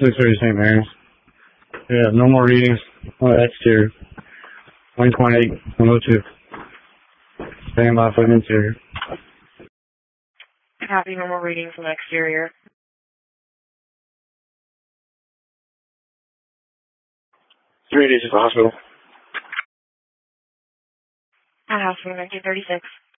630 St. Mary's. Yeah, no more readings on the exterior. 1.8, 102. Stand by for the interior. Copy, no more readings on the exterior. Three days at the hospital. At hospital 1936.